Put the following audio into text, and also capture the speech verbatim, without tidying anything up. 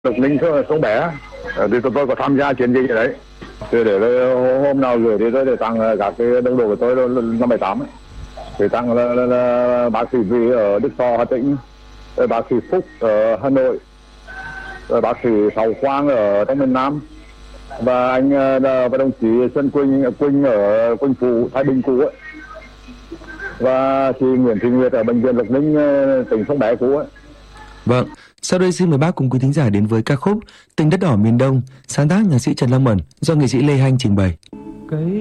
Lộc Ninh Sông Bé thì tôi, tôi có tham gia chiến dịch ở đấy. Thì để hôm nào gửi thì tôi để tặng các cái đồng đội của tôi năm bảy tám thì tặng là, là, là bác sĩ Vì ở Đức Thọ Hà Tĩnh, bác sĩ Phúc ở Hà Nội, bác sĩ Sáu Quang ở trong miền Nam, và anh và đồng chí Xuân Quỳnh Quỳnh ở Quỳnh Phụ Thái Bình cũ ấy, và chị Nguyễn Thị Nguyệt ở bệnh viện Lộc Ninh tỉnh Sông Bé cũ ấy. Vâng, sau đây xin mời bác cùng quý thính giả đến với ca khúc Tình Đất Đỏ Miền Đông, sáng tác nhạc sĩ Trần Lâm Ẩn do nghệ sĩ Lê Hanh trình bày.